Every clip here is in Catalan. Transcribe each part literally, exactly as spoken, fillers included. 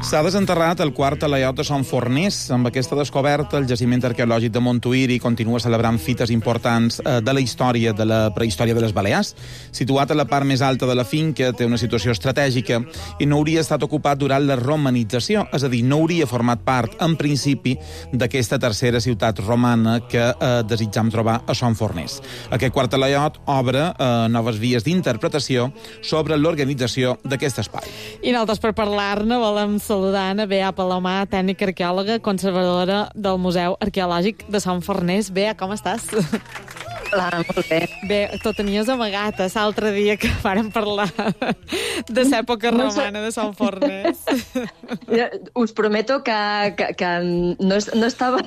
S'ha desenterrat el quart talaiot de Son Forners. Amb aquesta descoberta, el jaciment arqueològic de Montuïri continua celebrant fites importants de la història de la prehistòria de les Balears. Situat a la part més alta de la finca, té una situació estratègica i no hauria estat ocupat durant la romanització, és a dir, no hauria format part, en principi, d'aquesta tercera ciutat romana que eh, desitjam trobar a Son Forners. Aquest quart talaiot obre eh, noves vies d'interpretació sobre l'organització d'aquest espai. I nosaltres, per parlar-ne, volem saludar Anna Bea Palomar, tècnica arqueòloga, conservadora del Museu Arqueològic de Son Forners. Bea, com estàs? Hola, molt bé. Bé, t'ho tenies amagat, eh, l'altre dia que vàrem parlar de l'època romana de Son Forners. Us prometo que, que, que no, no estava...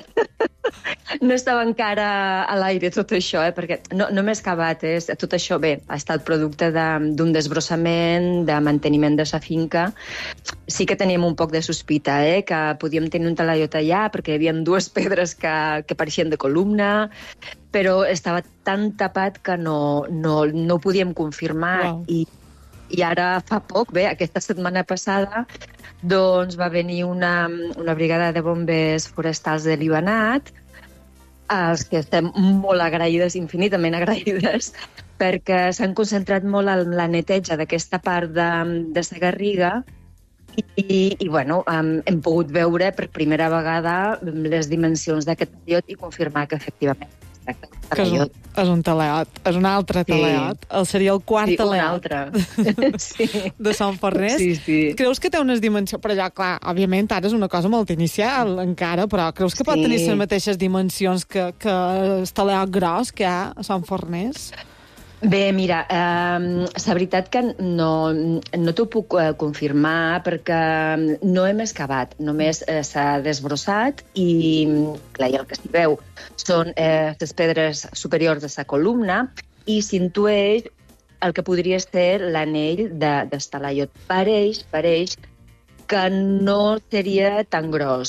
No estava encara a l'aire tot això, eh? Perquè no, no m'he excavat. Eh? Tot això, bé, ha estat producte d'un desbrossament, de manteniment de la finca. Sí que teníem un poc de sospita, eh? Que podíem tenir un talaiot allà, perquè hi havia dues pedres que, que pareixien de columna, però estava tan tapat que no, no, no ho podíem confirmar. Wow. I, I ara fa poc, bé, aquesta setmana passada, doncs va venir una, una brigada de bombers forestals de Libanat, als que estem molt agraïdes, infinitament agraïdes, perquè s'han concentrat molt en la neteja d'aquesta part de, de la Garriga i, i bueno, hem, hem pogut veure per primera vegada les dimensions d'aquest talaiot i confirmar que efectivament es tracta d'un talaiot. És un, és un talaiot, és un altre talaiot. Sí. El seria el quart sí, talaiot. Un altre. Sí. De Son Forners. Sí, sí. Creus que té unes dimensions... Però allò, clar, òbviament, ara és una cosa molt inicial encara, però creus que pot sí. tenir les mateixes dimensions que, que el talaiot gros que hi ha a Son Forners? Bé, mira, eh, la veritat que no, no t'ho puc eh, confirmar perquè no hem excavat, només eh, s'ha desbrossat i, clar, i el que s'hi veu són eh, les pedres superiors de la columna i s'intueix el que podria ser l'anell de, del talaiot. Pareix, pareix que no seria tan gros.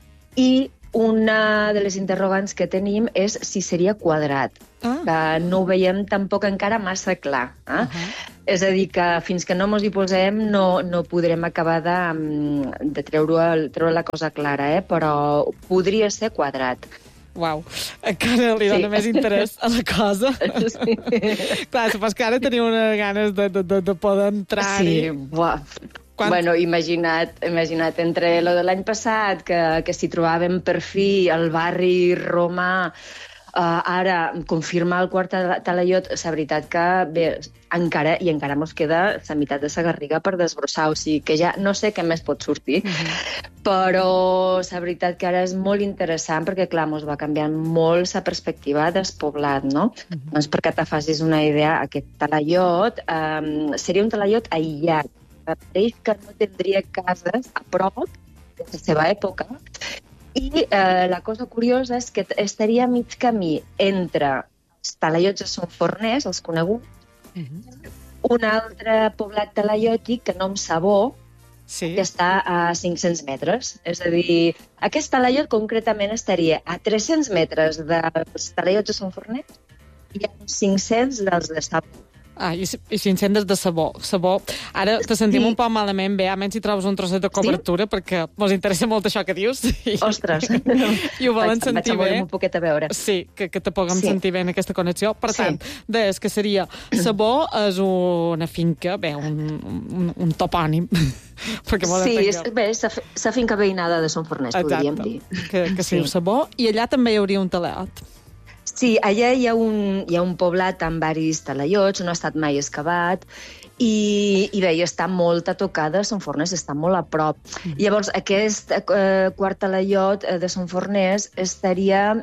I una de les interrogants que tenim és si seria quadrat, ah. que no ho veiem tampoc encara massa clar. Eh? Uh -huh. És a dir, que fins que no mos hi posem no, no podrem acabar de, de treure, treure la cosa clara, eh? Però podria ser quadrat. Uau, encara li dona sí. més interès a la cosa. Sí. Clar, supos que ara teniu unes ganes de, de, de, de poder entrar-hi. Sí, buah. Quan... Bueno, imagina't, imagina't, entre lo de l'any passat, que, que s'hi trobàvem per fi al barri romà, uh, ara confirmar el quart talaiot, la veritat que bé, encara, i encara mos queda la meitat de la Garriga per desbrossar, o sigui que ja no sé què més pot sortir, uh-huh. però la veritat que ara és molt interessant perquè, clar, mos va canviant molt la perspectiva del poblat, no? Uh-huh. Doncs perquè te facis una idea, aquest talaiot um, seria un talaiot aïllat, pareix que no tindria cases a prop de la seva època i eh, la cosa curiosa és que estaria a mig camí entre els talaiots de Son Forners, els coneguts, uh-huh. un altre poblat talaiòtic que nom Sabó, sí. que està a cinc-cents metres. És a dir, aquest talaiot concretament estaria a tres-cents metres dels talaiots de Son Forners i a cinc-cents dels de Sabó. Ah, i, i cinc-cents de sabó. sabó. Ara te sentim sí. un poc malament, bé, almenys si trobes un trosset de cobertura, sí? perquè mos interessa molt això que dius. I, Ostres! I ho volen vaig, sentir vaig bé. Un poquet a veure. Sí, que, que te puguem sí. sentir bé en aquesta connexió. Per tant, sí. deies que seria Sabó és una finca, bé, un, un, un topònim. Sí, és, bé, és la finca veïnada de Son Forners, podríem dir. Que, que sí. Sabó. I allà també hi hauria un talaiot. Sí, allà hi ha un, hi ha un poblat amb varis talaiots, no ha estat mai excavat, i, i bé, i està molt a tocar de Son Forners, està molt a prop. Mm. Llavors, aquest eh, quart talaiot de Son Forners estaria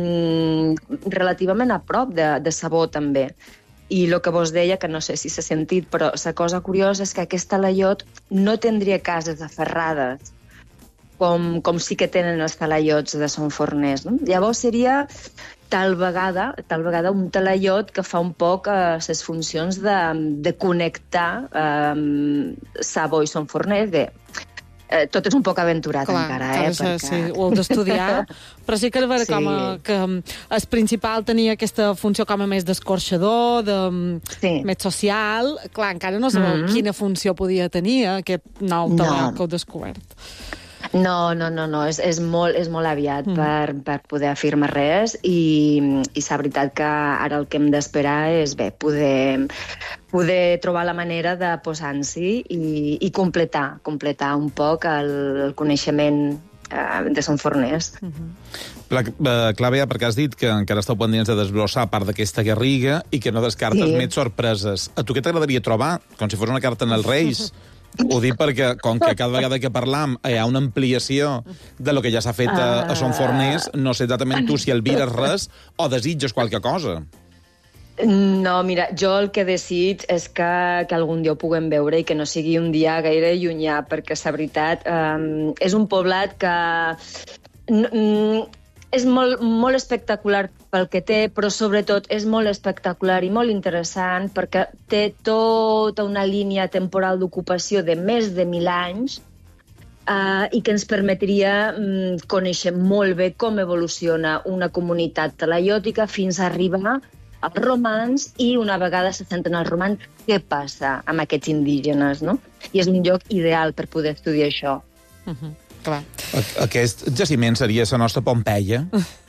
mm, relativament a prop de, de Sabó, també. I el que vos deia, que no sé si s'ha sentit, però la cosa curiosa és que aquest talaiot no tindria cases aferrades, com, com sí que tenen els talaiots de Son Forners. No? Llavors seria tal vegada, tal vegada un talaiot que fa un poc les eh, funcions de, de connectar eh, Sabó i Son Forners. Bé, eh, tot és un poc aventurat Clar, encara, eh? Perquè... Perquè... Sí, ho has d'estudiar, però sí que és vera Sí. com a, que el principal tenia aquesta funció com a més d'escorxador, de, Sí. més social. Clar, encara no sabeu Mm-hmm. quina funció podia tenir aquest nou No. talent que heu descobert. No, no, no, no. És, és, molt, és molt aviat mm. per, per poder afirmar res i, i és veritat que ara el que hem d'esperar és bé, poder, poder trobar la manera de posar-s'hi i, i completar, completar un poc el, el coneixement eh, de Sant Forners. Mm-hmm. Clar, Bea, perquè has dit que encara esteu pendents de desbrossar part d'aquesta garriga i que no descartes Sí. més sorpreses. A tu què t'agradaria trobar? Com si fos una carta en els Reis? Ho dic perquè, com que cada vegada que parlam hi ha una ampliació de lo que ja s'ha fet a, a Son Forners, no sé exactament tu si albires res o desitges qualque cosa. No, mira, jo el que desig és que, que algun dia ho puguem veure i que no sigui un dia gaire llunyà, perquè la veritat eh, és un poblat que mm, és molt, molt espectacular pel que té, però sobretot és molt espectacular i molt interessant perquè té tota una línia temporal d'ocupació de més de mil anys uh, i que ens permetria um, conèixer molt bé com evoluciona una comunitat talaiòtica fins a arribar als romans i una vegada se senten els romans, què passa amb aquests indígenes, no? I és un lloc ideal per poder estudiar això. Uh-huh. Clar. Aquest jaciment seria la nostra Pompeia?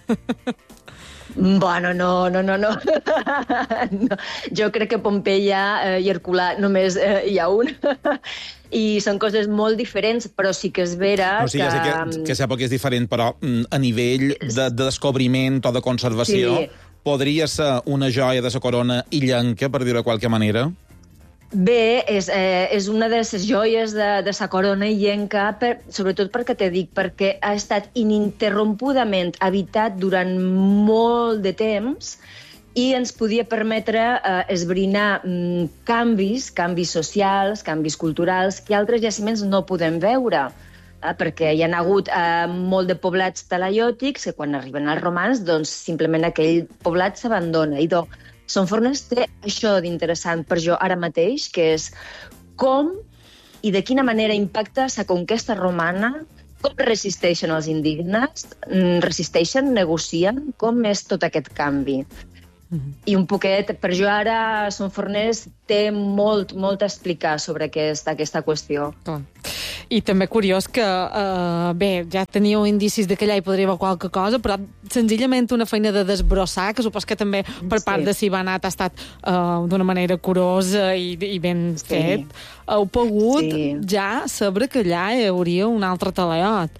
Bueno, no, no, no, no. no. Jo crec que Pompeia eh, i Herculà només eh, hi ha un. I són coses molt diferents, però sí que és vera no, sí, que... Ja sé que, que sap que és diferent, però a nivell de, de descobriment o de conservació, sí. Podria ser una joia de la corona illenca, per dir-ho de qualque manera? Bé, és, eh, és una de les joies de, de sa corona illenca, per, sobretot perquè te dic, perquè ha estat ininterrompudament habitat durant molt de temps i ens podia permetre eh, esbrinar mm, canvis, canvis socials, canvis culturals, que altres jaciments no podem veure. Eh, perquè hi ha hagut eh, molt de poblats talaiòtics que quan arriben els romans, doncs simplement aquell poblat s'abandona. I doncs, Son Forners té això d'interessant per jo ara mateix, que és com i de quina manera impacta la conquesta romana, com resisteixen els indígenes, resisteixen, negocien, com és tot aquest canvi. Mm-hmm. I un poquet, per jo ara Son Forners té molt, molt a explicar sobre aquesta, aquesta qüestió. Clar. I també curiós que, eh, bé, ja teníeu indicis de que allà hi podria haver qualque cosa, però senzillament una feina de desbrossar, que supos que també per part sí. de Sibonat ha estat eh, d'una manera curosa i, i ben sí. fet, heu pogut sí. ja saber que allà hi hauria un altre talaiot.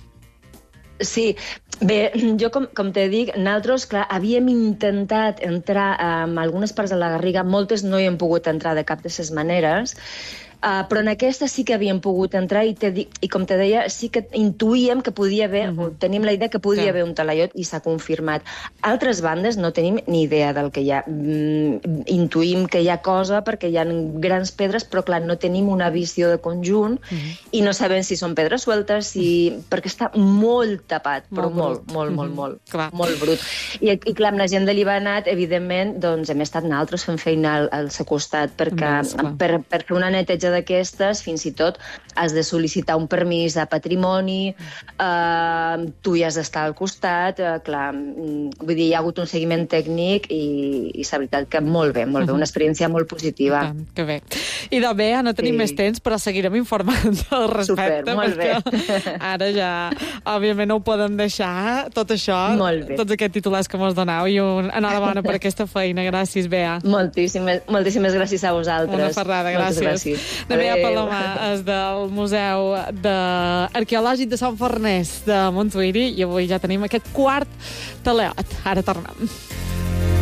Sí, bé, jo com, com te dic, nosaltres, clar, havíem intentat entrar en algunes parts de la Garriga, moltes no hi hem pogut entrar de cap de les maneres, Uh, però en aquesta sí que havíem pogut entrar i, te dic, i com te deia, sí que intuïem que podia haver, uh-huh. tenim la idea que podia sí. haver un talaiot i s'ha confirmat. Altres bandes no tenim ni idea del que hi ha. Mm, intuïm que hi ha cosa perquè hi ha grans pedres, però clar, no tenim una visió de conjunt uh-huh. i no sabem si són pedres sueltes, si... perquè està molt tapat, però molt, molt, molt, molt, molt, clar. molt brut. I, I clar, amb la gent de Libanat, evidentment, doncs hem estat nosaltres fent feina al, al seu costat, perquè Més, per, per fer una neteja d'aquestes, fins i tot has de sol·licitar un permís de patrimoni, eh, tu hi has d'estar al costat, eh, clar, vull dir, hi ha hagut un seguiment tècnic i, i és veritat que molt bé, molt bé, una experiència molt positiva. Tant, que bé. I de bé, no tenim sí. més temps, però seguirem informant al respecte. Super, molt bé. Ara ja, òbviament, no ho podem deixar, tot això, tots aquests titulars que mos donau, i un enhorabona per aquesta feina. Gràcies, Bea. Moltíssimes, moltíssimes gràcies a vosaltres. Una ferrada, gràcies. gràcies. De Bea Palomar, és del Museu de... Arqueològic de Sant Forners de Montuïri, i avui ja tenim aquest quart talaiot. Ara tornem.